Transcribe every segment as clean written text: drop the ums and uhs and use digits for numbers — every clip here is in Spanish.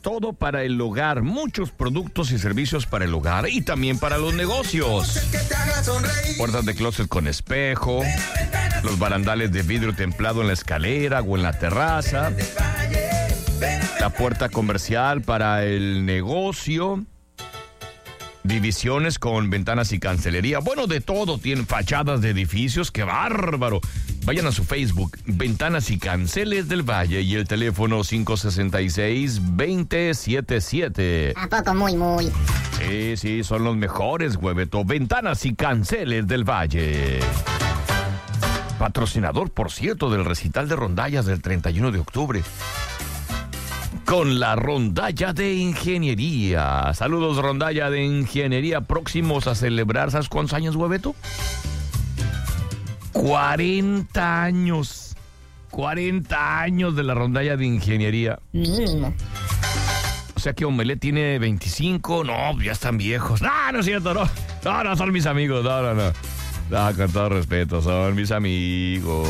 todo para el hogar, muchos productos y servicios para el hogar y también para los negocios. Puertas de closet con espejo, los barandales de vidrio templado en la escalera o en la terraza, la puerta comercial para el negocio, divisiones con ventanas y cancelería. Bueno, de todo, tienen fachadas de edificios, ¡qué bárbaro! Vayan a su Facebook, Ventanas y Canceles del Valle, y el teléfono 566-2077. ¿A poco muy? Sí, son los mejores, Hueveto. Ventanas y Canceles del Valle. Patrocinador, por cierto, del recital de rondallas del 31 de octubre. Con la rondalla de ingeniería. Saludos, rondalla de ingeniería. Próximos a celebrar, ¿sabes cuántos años, Hueveto? 40 años. 40 años de la rondalla de ingeniería. Mínimo. O sea que Omelet tiene 25. No, ya están viejos. No es cierto, no, son mis amigos. No, con todo respeto, son mis amigos.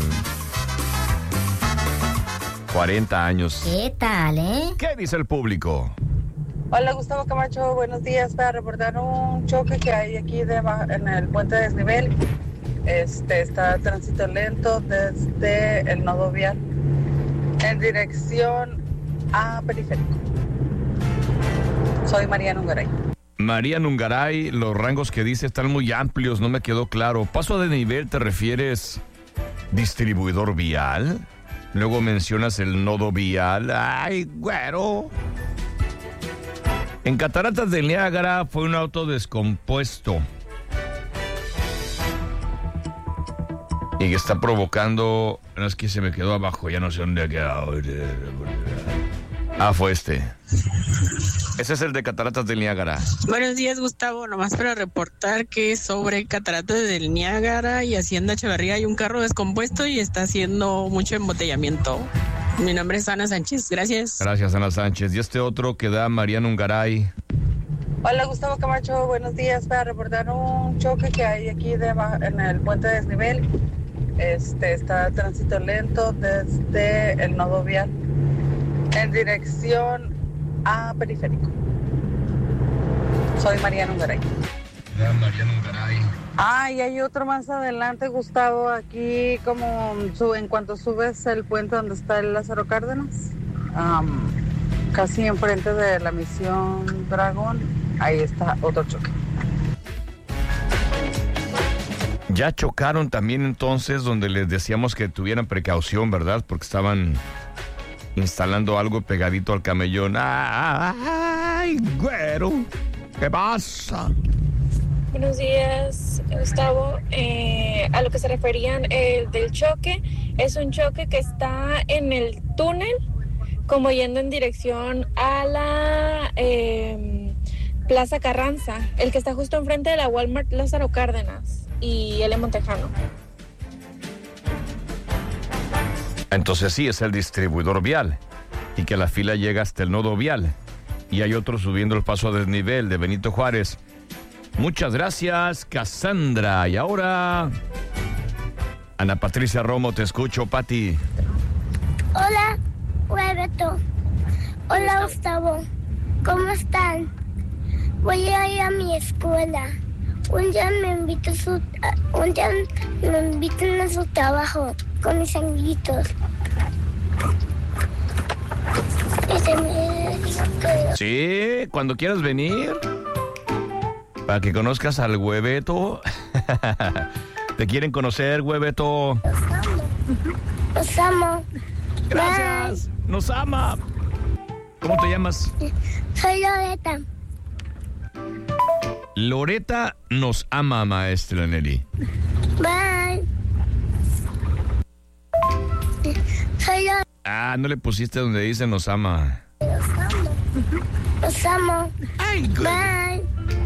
40 años. ¿Qué tal, ¿Qué dice el público? Hola, Gustavo Camacho, buenos días. Para reportar un choque que hay aquí en el puente de desnivel. Está tránsito lento desde el nodo vial en dirección a Periférico. Soy María Nungaray. María Nungaray, los rangos que dice están muy amplios, no me quedó claro. ¿Paso de nivel te refieres distribuidor vial? Luego mencionas el nodo vial. ¡Ay, güero! En Cataratas del Niágara fue un auto descompuesto y que está provocando... No, es que se me quedó abajo, ya no sé dónde ha quedado. Fue este. Ese es el de Cataratas del Niágara. Buenos días, Gustavo. Nomás para reportar que sobre Cataratas del Niágara y Hacienda Echeverría hay un carro descompuesto y está haciendo mucho embotellamiento. Mi nombre es Ana Sánchez. Gracias. Gracias, Ana Sánchez. Y este otro que da María Nungaray. Hola, Gustavo Camacho. Buenos días. Para reportar un choque que hay aquí en el puente de desnivel. Está tránsito lento desde el nodo vial en dirección a Periférico. Soy María Nungaray. María Nungaray. Y hay otro más adelante, Gustavo, aquí como en cuanto subes el puente donde está el Lázaro Cárdenas, casi enfrente de la Misión Dragón, ahí está otro choque. Ya chocaron también entonces donde les decíamos que tuvieran precaución, ¿verdad? Porque estaban instalando algo pegadito al camellón. ¡Ay, güero! ¿Qué pasa? Buenos días, Gustavo. A lo que se referían del choque, es un choque que está en el túnel, como yendo en dirección a la Plaza Carranza, el que está justo enfrente de la Walmart Lázaro Cárdenas y L. Montejano. Entonces sí, es el distribuidor vial y que la fila llega hasta el nodo vial y hay otro subiendo el paso a desnivel de Benito Juárez. Muchas gracias, Cassandra. Y ahora, Ana Patricia Romo, te escucho, Pati. Hola, Hueveto. Hola, Gustavo. ¿Cómo están? Voy a ir a mi escuela. Un día me invitan a su trabajo con mis amiguitos. Sí, cuando quieras venir, para que conozcas al Hueveto. ¿Te quieren conocer, Hueveto? Los amo. Gracias. Bye. Nos ama. ¿Cómo te llamas? Soy Loreta. Loreta nos ama, maestra Nelly. Bye. Soy Loreta. No le pusiste donde dice nos ama. Los amo. Ay, good. Bye.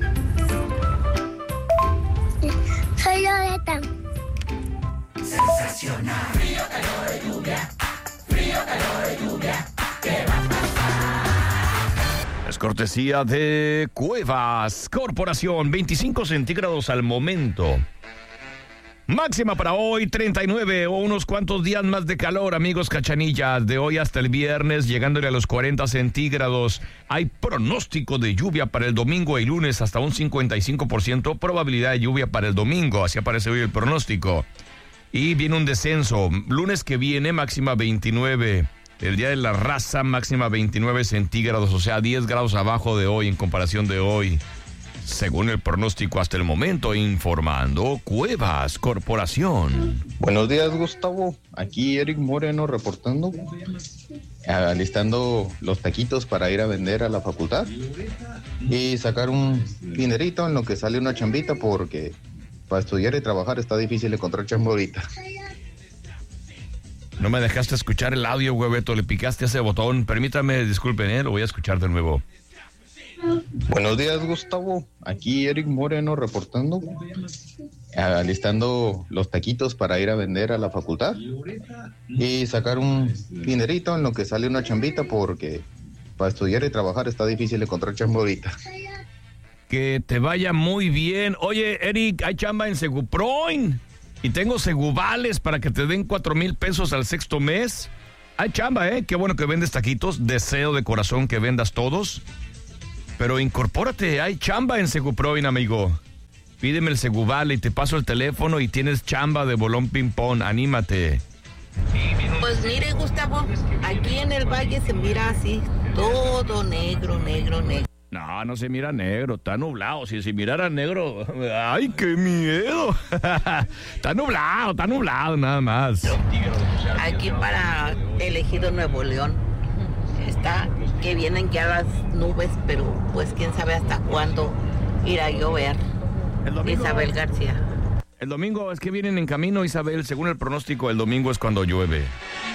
Soy Loreta. Sensacional. Frío, calor de lluvia. Frío, calor de lluvia. ¿Qué va a pasar? Es cortesía de Cuevas Corporación. 25 centígrados al momento. Máxima para hoy, 39 o unos cuantos días más de calor, amigos Cachanillas. De hoy hasta el viernes, llegándole a los 40 centígrados. Hay pronóstico de lluvia para el domingo y lunes, hasta un 55% probabilidad de lluvia para el domingo. Así aparece hoy el pronóstico. Y viene un descenso. Lunes que viene, máxima 29. El día de la raza, máxima 29 centígrados, o sea, 10 grados abajo de hoy en comparación de hoy. Según el pronóstico hasta el momento, informando Cuevas Corporación. Buenos días, Gustavo. Aquí Eric Moreno reportando, alistando los taquitos para ir a vender a la facultad y sacar un dinerito en lo que sale una chambita, porque para estudiar y trabajar está difícil encontrar chamba ahorita. No me dejaste escuchar el audio, Hueveto, le picaste ese botón. Permítame, disculpen, lo voy a escuchar de nuevo. Buenos días, Gustavo. Aquí Eric Moreno reportando, alistando los taquitos para ir a vender a la facultad y sacar un dinerito en lo que sale una chambita, porque para estudiar y trabajar está difícil encontrar chamba ahorita. Que te vaya muy bien. Oye, Eric, hay chamba en Seguproin y tengo Seguvales para que te den 4,000 pesos al sexto mes. Hay chamba, qué bueno que vendes taquitos. Deseo de corazón que vendas todos. Pero incorpórate, hay chamba en Seguproin, amigo. Pídeme el Seguvale y te paso el teléfono y tienes chamba de bolón ping-pong. Anímate. Pues mire, Gustavo, aquí en el valle se mira así, todo negro, negro, negro. No, no se mira negro, está nublado. Si se mirara negro, ¡ay, qué miedo! Está nublado nada más. Aquí para Elegido Nuevo León está que vienen ya las nubes, pero pues quién sabe hasta cuándo irá a llover. Isabel García. El domingo es que vienen en camino, Isabel. Según el pronóstico, el domingo es cuando llueve.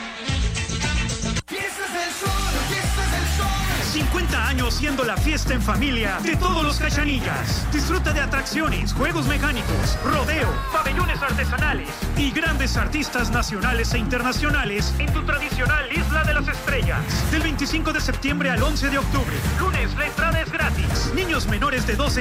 50 años siendo la fiesta en familia de todos los Cachanillas. Disfruta de atracciones, juegos mecánicos, rodeo, pabellones artesanales y grandes artistas nacionales e internacionales en tu tradicional Isla de las Estrellas. Del 25 de septiembre al 11 de octubre. Lunes, la entrada es gratis. Niños menores de 12